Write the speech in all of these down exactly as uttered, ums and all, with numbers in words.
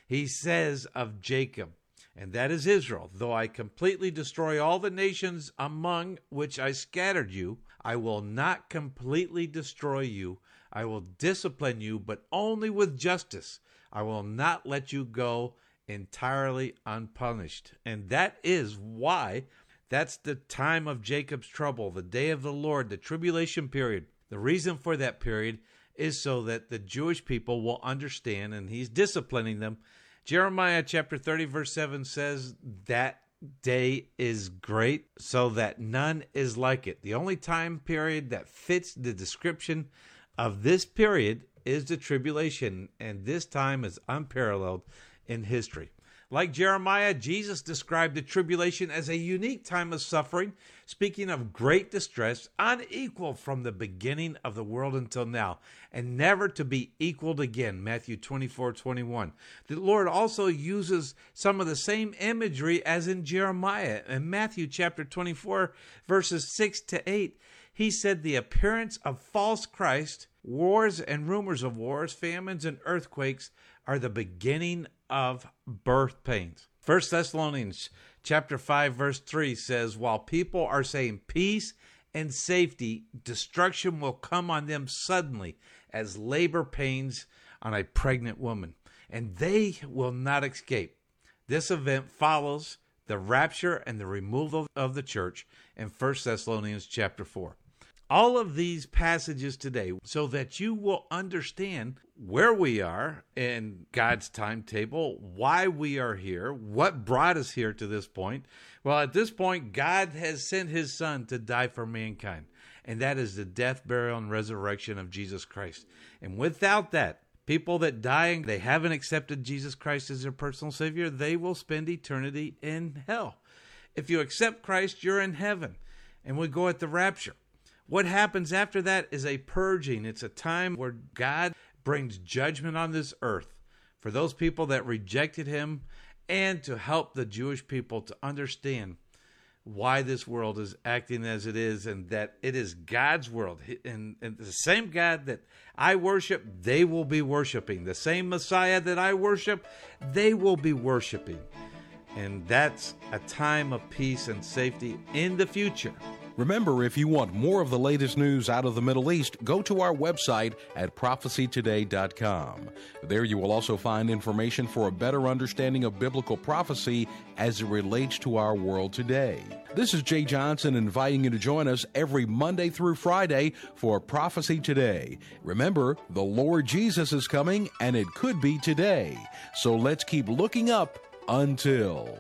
He says of Jacob, and that is Israel, though I completely destroy all the nations among which I scattered you, I will not completely destroy you. I will discipline you, but only with justice. I will not let you go entirely unpunished. And that is why that's the time of Jacob's trouble, the day of the Lord, the tribulation period. The reason for that period is so that the Jewish people will understand, and he's disciplining them. Jeremiah chapter thirty, verse seven says that day is great, so that none is like it. The only time period that fits the description of this period is the tribulation, and this time is unparalleled in history. Like Jeremiah, Jesus described the tribulation as a unique time of suffering, speaking of great distress, unequal from the beginning of the world until now, and never to be equaled again, Matthew twenty-four twenty-one. The Lord also uses some of the same imagery as in Jeremiah. In Matthew chapter twenty-four, verses six to eight, he said the appearance of false Christ, wars and rumors of wars, famines and earthquakes are the beginning of birth pains. First Thessalonians chapter five, verse three says, while people are saying peace and safety, destruction will come on them suddenly as labor pains on a pregnant woman, and they will not escape. This event follows the rapture and the removal of the church in First Thessalonians chapter four. All of these passages today so that you will understand where we are in God's timetable, why we are here, what brought us here to this point. Well, at this point, God has sent his son to die for mankind, and that is the death, burial, and resurrection of Jesus Christ. And without that, people that die and they haven't accepted Jesus Christ as their personal Savior, they will spend eternity in hell. If you accept Christ, you're in heaven, and we go at the rapture. What happens after that is a purging. It's a time where God brings judgment on this earth for those people that rejected him, and to help the Jewish people to understand why this world is acting as it is, and that it is God's world. And, and the same God that I worship, they will be worshiping. The same Messiah that I worship, they will be worshiping. And that's a time of peace and safety in the future. Remember, if you want more of the latest news out of the Middle East, go to our website at prophecy today dot com. There you will also find information for a better understanding of biblical prophecy as it relates to our world today. This is Jay Johnson inviting you to join us every Monday through Friday for Prophecy Today. Remember, the Lord Jesus is coming, and it could be today. So let's keep looking up until...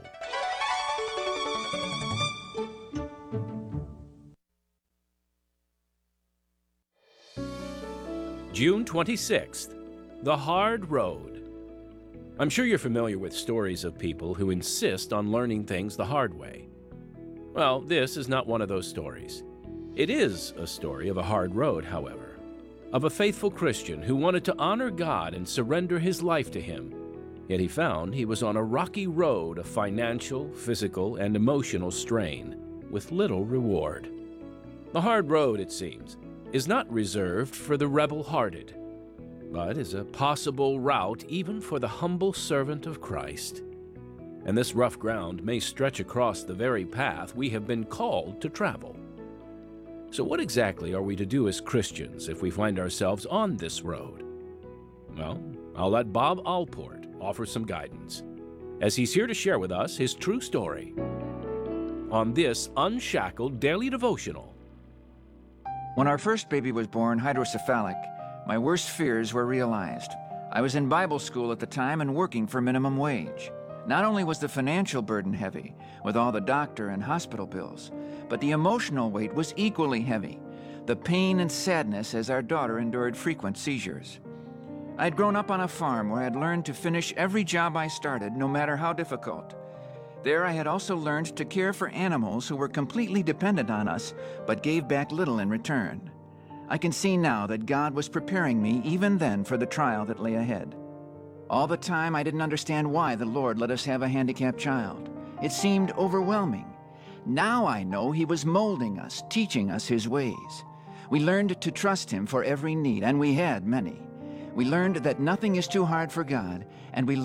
June twenty-sixth, The Hard Road. I'm sure you're familiar with stories of people who insist on learning things the hard way. Well, this is not one of those stories. It is a story of a hard road, however, of a faithful Christian who wanted to honor God and surrender his life to him. Yet he found he was on a rocky road of financial, physical, and emotional strain, with little reward. The hard road, it seems, is not reserved for the rebel-hearted, but is a possible route even for the humble servant of Christ. And this rough ground may stretch across the very path we have been called to travel. So what exactly are we to do as Christians if we find ourselves on this road? Well, I'll let Bob Allport offer some guidance, as he's here to share with us his true story on this Unshackled Daily Devotional. When our first baby was born hydrocephalic, my worst fears were realized. I was in Bible school at the time and working for minimum wage. Not only was the financial burden heavy, with all the doctor and hospital bills, but the emotional weight was equally heavy. The pain and sadness as our daughter endured frequent seizures. I'd grown up on a farm where I'd learned to finish every job I started, no matter how difficult. There I had also learned to care for animals who were completely dependent on us, but gave back little in return. I can see now that God was preparing me even then for the trial that lay ahead. All the time I didn't understand why the Lord let us have a handicapped child. It seemed overwhelming. Now I know He was molding us, teaching us His ways. We learned to trust Him for every need, and we had many. We learned that nothing is too hard for God, and we